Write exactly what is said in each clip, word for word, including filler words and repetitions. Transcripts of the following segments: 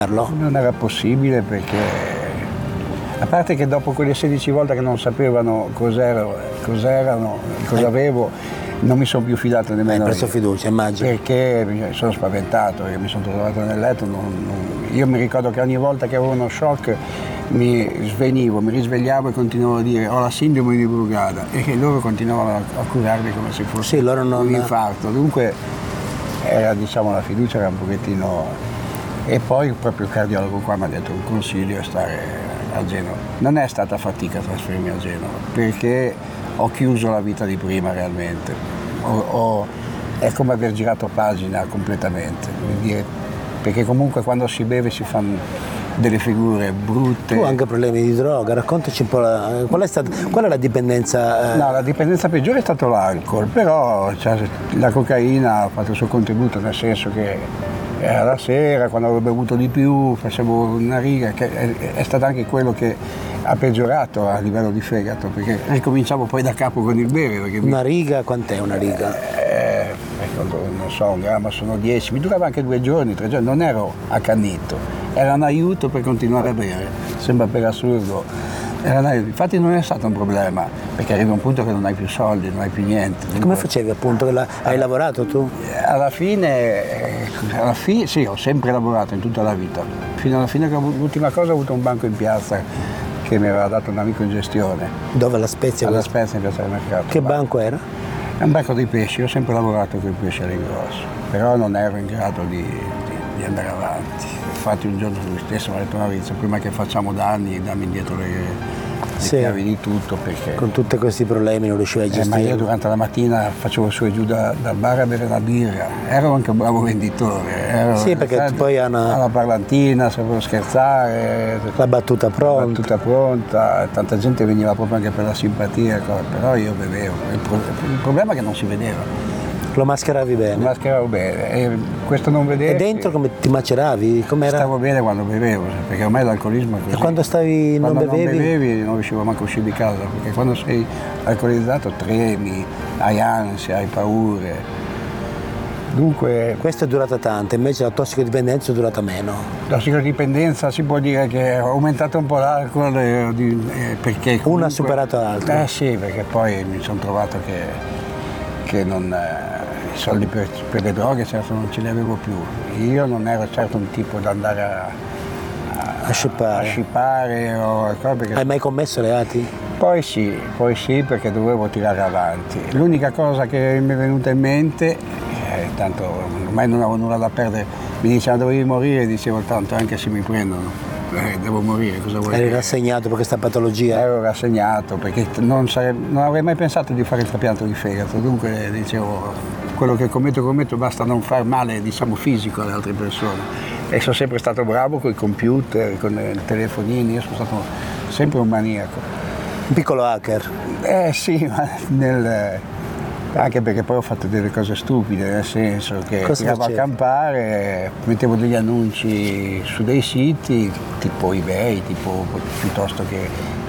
Non era possibile perché, a parte che dopo quelle sedici volte che non sapevano cos'erano, cos'erano cosa avevo, non mi sono più fidato nemmeno. Hai preso fiducia, immagino. Perché mi sono spaventato, perché mi sono trovato nel letto. Non, non, io mi ricordo che ogni volta che avevo uno shock mi svenivo, mi risvegliavo e continuavo a dire ho la sindrome di Brugada e che loro continuavano a, a curarmi come se fosse sì, loro non... un infarto. Dunque era, diciamo, la fiducia era un pochettino. E poi proprio il cardiologo qua mi ha detto un consiglio è stare a Genova. Non è stata fatica trasferirmi a Genova perché ho chiuso la vita di prima realmente. Ho, ho, è come aver girato pagina completamente, dire, perché comunque quando si beve si fanno delle figure brutte. Tu hai anche problemi di droga, raccontaci un po' la, qual è stata, qual è la dipendenza? Eh? No, la dipendenza peggiore è stato l'alcol, però cioè, la cocaina ha fatto il suo contributo, nel senso che era la sera, quando avevo bevuto di più, facevo una riga, che è, è stato anche quello che ha peggiorato a livello di fegato, perché ricominciavo poi da capo con il bere. Perché una mi... riga, quant'è una riga? Eh, non so, un grammo sono dieci, mi durava anche due giorni, tre giorni, non ero accannito, era un aiuto per continuare a bere, sembra per assurdo. Era un aiuto. Infatti non è stato un problema, perché arriva un punto che non hai più soldi, non hai più niente. Dunque... Come facevi appunto? Hai eh, lavorato tu? Alla fine, alla fine, sì, ho sempre lavorato in tutta la vita. Fino alla fine, l'ultima cosa ho avuto un banco in piazza che mi aveva dato un amico in gestione. Dove? alla Spezia? Alla Spezia in piazza del mercato. Che banco era? È un banco dei pesci, ho sempre lavorato con i pesci all'ingrosso, però non ero in grado di, di, di andare avanti. Infatti un giorno lui stesso mi ha detto Maurizio, prima che facciamo danni dammi indietro le, le sì. chiavi di tutto, perché con tutti questi problemi non riusciva a gestire. Eh, ma io durante la mattina facevo su e giù da, dal bar a bere la birra, ero anche un bravo venditore, ero, sì, perché sai, poi hanno alla parlantina, sapevo scherzare, la battuta pronta, la battuta pronta, tanta gente veniva proprio anche per la simpatia, però io bevevo, il, pro, il problema è che non si vedeva. Lo mascheravi bene? Lo mascheravo bene, e questo non vedevo. E dentro come ti maceravi? Com'era? Stavo bene quando bevevo, perché ormai l'alcolismo è così. E quando stavi quando non bevevi? non bevevi non riuscivo manco a uscire di casa, perché quando sei alcolizzato tremi, hai ansia, hai paure. Dunque. Questa è durata tanto, invece la tossicodipendenza è durata meno. La tossicodipendenza si può dire che ho aumentato un po' l'alcol eh, eh, perché. Comunque, una ha superato l'altra. Eh sì, perché poi mi sono trovato che, che non. Eh, i soldi per, per le droghe certo non ce li avevo più. Io non ero certo un tipo da andare a, a, a scippare. A scippare o, perché... Hai mai commesso reati? Poi sì, poi sì perché dovevo tirare avanti. L'unica cosa che mi è venuta in mente, eh, tanto ormai non avevo nulla da perdere, mi dicevano dovevi morire e dicevo tanto anche se mi prendono. Eh, devo morire, cosa vuoi Eri dire? rassegnato per questa patologia? Ero rassegnato perché non, sare... non avrei mai pensato di fare il trapianto di fegato, dunque dicevo quello che commetto commetto basta non far male, diciamo, fisico alle altre persone. E sono sempre stato bravo con i computer, con i telefonini, io sono stato sempre un maniaco. Un piccolo hacker? Eh sì, ma nel... anche perché poi ho fatto delle cose stupide, nel senso che tiravo a campare, mettevo degli annunci su dei siti tipo eBay, tipo, piuttosto che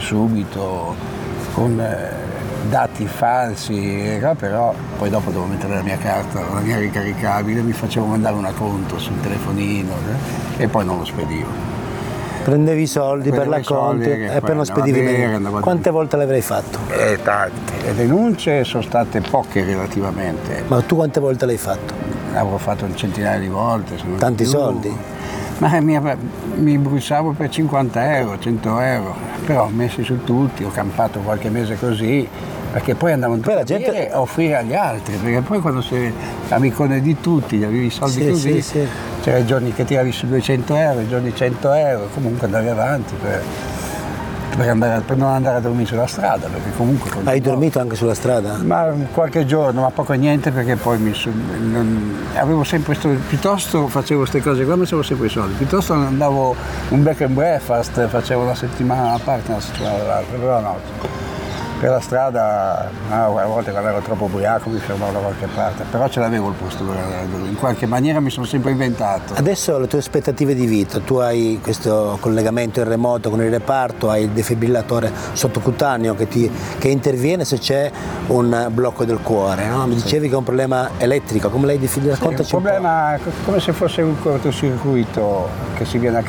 Subito, con eh, dati falsi, però poi dopo dovevo mettere la mia carta, la mia ricaricabile, mi facevo mandare una conto sul telefonino eh, e poi non lo spedivo. Prendevi i soldi per la conto e poi non spedivi bene. Quante volte l'avrei fatto? Eh, tante. Le denunce sono state poche relativamente. Ma tu quante volte l'hai fatto? L'avrò fatto un centinaio di volte. Tanti soldi? Ma mi, mi bruciavo per cinquanta euro, cento euro, però messi su tutti, ho campato qualche mese così, perché poi andavano tutti a gente... a offrire agli altri, perché poi quando sei amicone di tutti, avevi i soldi sì, così, sì, sì. c'era i giorni che tiravi su duecento euro, i giorni cento euro, comunque andavi avanti per, per, andare, per non andare a dormire sulla strada, perché comunque... Hai dormito anche sulla strada? Ma qualche giorno, ma poco e niente, perché poi mi non, avevo sempre sto, piuttosto facevo queste cose qua, facevo sempre i soldi, piuttosto andavo un back and breakfast, facevo una settimana a parte, una settimana all'altra, però no. Per la strada, no, a volte quando ero troppo ubriaco mi fermavo da qualche parte, però ce l'avevo il posto dove andare, in qualche maniera mi sono sempre inventato. Adesso le tue aspettative di vita, tu hai questo collegamento in remoto con il reparto, hai il defibrillatore sottocutaneo che, ti, che interviene se c'è un blocco del cuore, no? Mi dicevi sì. Che è un problema elettrico, come l'hai definito? Sì, un problema come se fosse un cortocircuito che si viene a